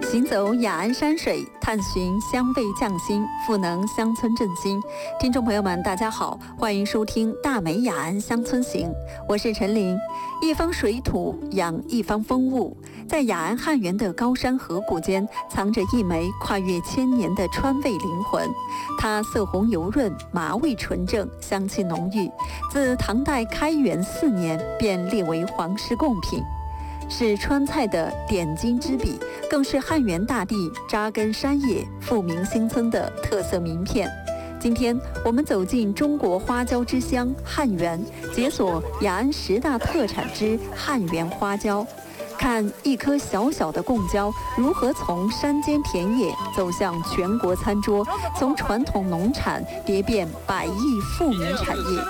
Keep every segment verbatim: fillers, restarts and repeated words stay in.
行走雅安山水，探寻香味匠心，赋能乡村振兴。听众朋友们，大家好，欢迎收听大美雅安乡村行，我是陈琳。一方水土养一方风物，在雅安汉源的高山河谷间，藏着一枚跨越千年的川味灵魂。它色红油润，麻味纯正，香气浓郁。自唐代开元四年便列为皇室贡品。是川菜的点睛之笔，更是汉源大地扎根山野、富民兴村的特色名片。今天我们走进中国花椒之乡汉源，解锁雅安十大特产之汉源花椒，看一颗小小的贡椒如何从山间田野走向全国餐桌，从传统农产蝶变百亿富民产业。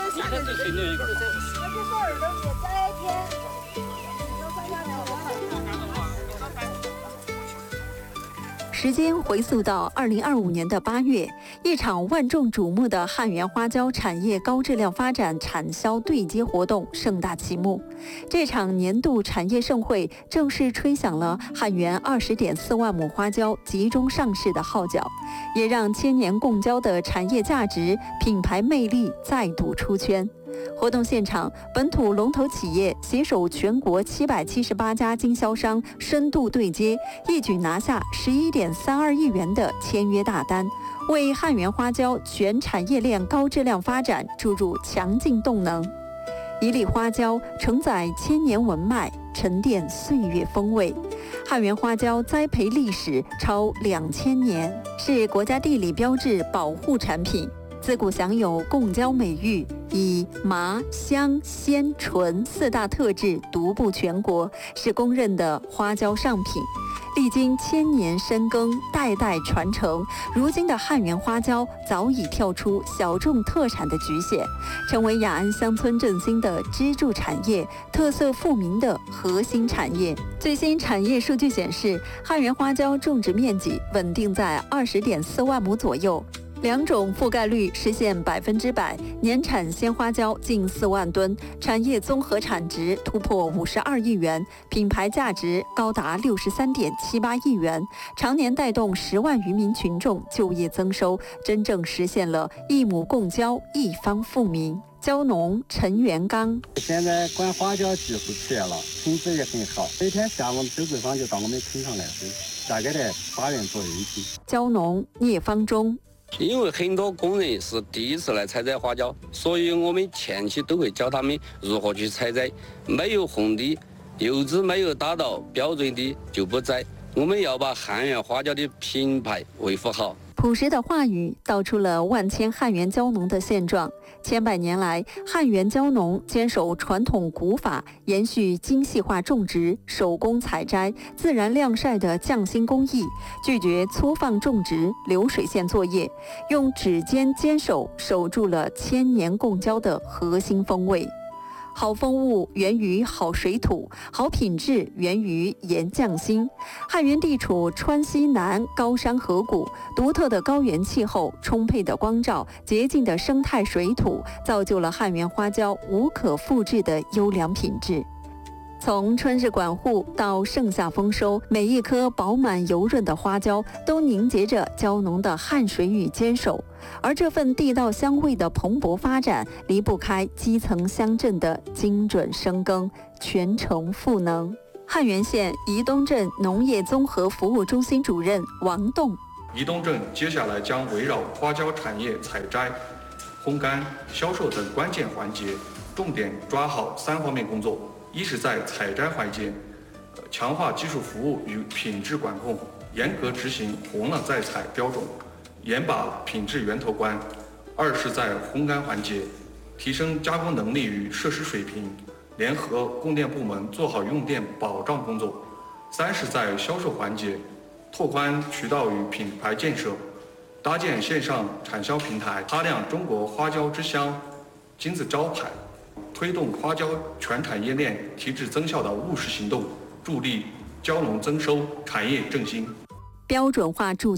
时间回溯到二零二五年的八月，一场万众瞩目的汉源花椒产业高质量发展产销对接活动盛大启幕。这场年度产业盛会正式吹响了汉源二十点四万亩花椒集中上市的号角，也让千年贡椒的产业价值、品牌魅力再度出圈。活动现场，本土龙头企业携手全国七百七十八家经销商深度对接，一举拿下十一点三二亿元的签约大单，为汉源花椒全产业链高质量发展注入强劲动能。一粒花椒承载千年文脉，沉淀岁月风味。汉源花椒栽培历史超两千年，是国家地理标志保护产品。自古享有贡椒美誉，以麻、香、鲜、醇四大特质独步全国，是公认的花椒上品。历经千年深耕，代代传承，如今的汉源花椒早已跳出小众特产的局限，成为雅安乡村振兴的支柱产业，特色富民的核心产业。最新产业数据显示，汉源花椒种植面积稳定在二十点四万亩左右。两种覆盖率实现百分之百，年产鲜花椒近四万吨，产业综合产值突破五十二亿元，品牌价值高达六十三点七八亿元，常年带动十万余名群众就业增收，真正实现了一亩贡椒一方富民。椒农陈元刚， 现在管花椒技术企业了，品质也很好，每天下午收购商就到我们村上来收，大概在八元左右一斤。 椒农聂方忠。 因为很多工人是第一次来采摘花椒，所以我们前期都会教他们如何去采摘。没有红的，油脂没有达到标准的就不摘。我们要把汉源花椒的品牌维护好。 朴实的话语道出了万千汉源椒农的现状。千百年来，汉源椒农坚守传统古法，延续精细化种植、手工采摘、自然晾晒的匠心工艺，拒绝粗放种植、流水线作业，用指尖坚守守住了千年贡椒的核心风味。好风物源于好水土，好品质源于严匠心。汉源地处川西南高山河谷，独特的高原气候、充沛的光照、洁净的生态水土，造就了汉源花椒无可复制的优良品质。从春日管护到盛夏丰收，每一颗饱满油润的花椒都凝结着椒农的汗水与坚守，而这份地道香味的蓬勃发展，离不开基层乡镇的精准深耕，全程赋能。汉源县宜东镇农业综合服务中心主任王栋， 宜东镇接下来将围绕花椒产业采摘、烘干、销售等关键环节，重点抓好三方面工作。一是在采摘环节，呃，强化技术服务与品质管控，严格执行红了再采标准，严把品质源头关；二是在烘干环节，提升加工能力与设施水平，联合供电部门做好用电保障工作；三是在销售环节，拓宽渠道与品牌建设，搭建线上产销平台，擦亮中国花椒之乡金字招牌。推动花椒全产业链提质增效的务实行动，助力椒农增收、产业振兴。 标准化筑基，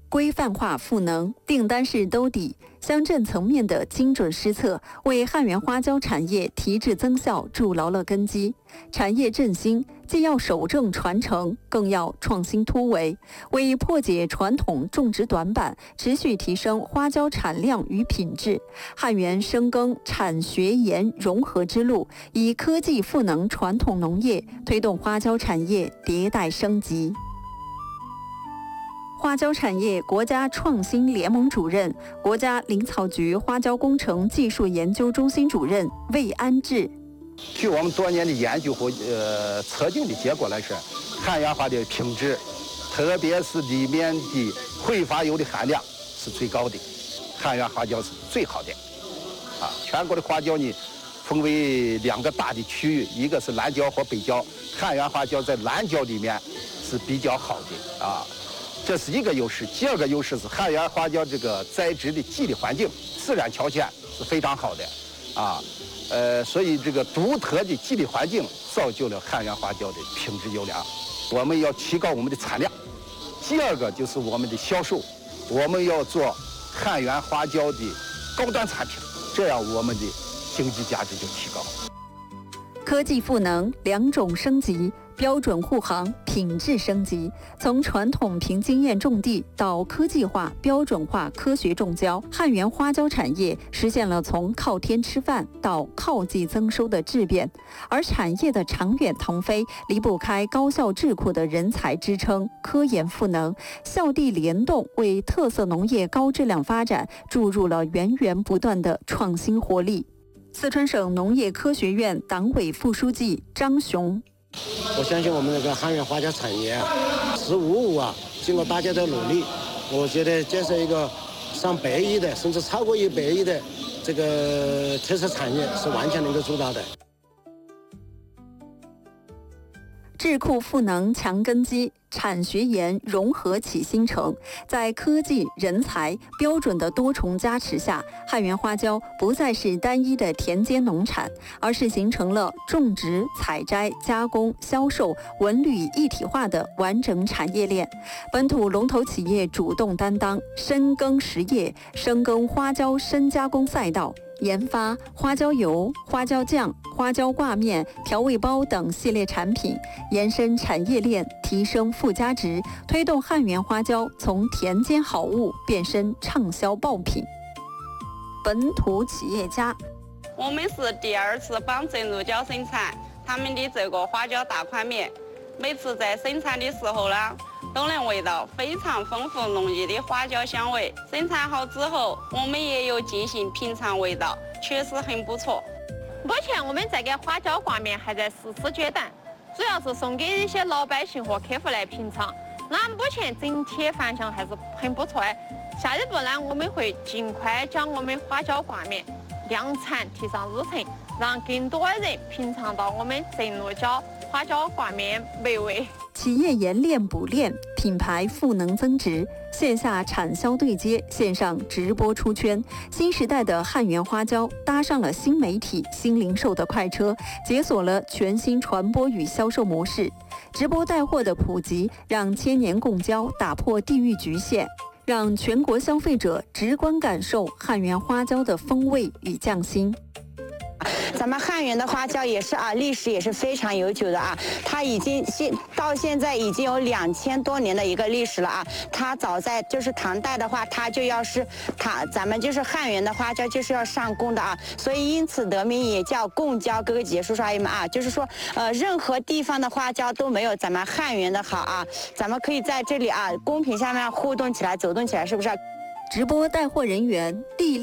规范化赋能，订单式兜底，乡镇层面的精准施策，为汉源花椒产业提质增效筑牢了根基。产业振兴既要守正传承，更要创新突围，为破解传统种植短板，持续提升花椒产量与品质，汉源深耕产学研融合之路，以科技赋能传统农业，推动花椒产业迭代升级。花椒产业国家创新联盟主任、国家林草局花椒工程技术研究中心主任魏安志。 据我们多年的研究和呃测定的结果来说，汉源花的品质，特别是里面的挥发油的含量是最高的，汉源花椒是最好的。啊，全国的花椒呢，分为两个大的区域，一个是南椒和北椒，汉源花椒在南椒里面是比较好的啊。这是一个优势。第二个优势是汉源花椒这个栽植的地理环境、自然条件是非常好的，啊，呃，所以这个独特的地理环境造就了汉源花椒的品质优良。我们要提高我们的产量。第二个就是我们的销售，我们要做汉源花椒的高端产品，这样我们的经济价值就提高。 科技赋能，两种升级。标准护航，品质升级。从传统凭经验种地到科技化、标准化、科学种椒，汉源花椒产业实现了从靠天吃饭到靠季增收的质变。而产业的长远腾飞，离不开高校智库的人才支撑、科研赋能、校地联动，为特色农业高质量发展注入了源源不断的创新活力。四川省农业科学院党委副书记张雄。 我相信我们那个汉源花椒产业啊，十五五啊，经过大家的努力，我觉得这是一个上百亿的，甚至超过一百亿的这个特色产业是完全能够做到的。 智库赋能强根基，产学研融合起新城。在科技、人才、标准的多重加持下，汉源花椒不再是单一的田间农产，而是形成了种植、采摘、加工、销售、文旅一体化的完整产业链。本土龙头企业主动担当，深耕实业，深耕花椒深加工赛道。研发花椒油、花椒酱、花椒挂面、调味包等系列产品，延伸产业链，提升附加值，推动汉源花椒从田间好物变身畅销爆品。本土企业家， 我们是第二次帮正如椒生产他们的这个花椒大宽面，每次在生产的时候呢，都能闻到非常丰富浓郁的花椒香味。生产好之后，我们也有进行品尝味道，确实很不错。 目前我们这个花椒挂面还在实施阶段，主要是送给一些老百姓和客户来品尝。那目前整体反响还是很不错的。下一步呢，我们会尽快将我们花椒挂面量产提上日程，让更多人品尝到我们正如椒花椒挂面美味。 企业研链补链，品牌赋能增值，线下产销对接，线上直播出圈。新时代的汉源花椒搭上了新媒体、新零售的快车，解锁了全新传播与销售模式。直播带货的普及，让千年共椒打破地域局限，让全国消费者直观感受汉源花椒的风味与匠心。 咱们汉源的花椒也是啊，历史也是非常悠久的啊，它已经现到现在已经有两千多年的一个历史了啊。它早在就是唐代的话，它就要是它咱们就是汉源的花椒就是要上贡的啊，所以因此得名也叫贡椒。各位姐姐叔叔阿姨们啊，就是说呃任何地方的花椒都没有咱们汉源的好啊。咱们可以在这里啊公屏下面互动起来，走动起来，是不是？ 直播带货人员地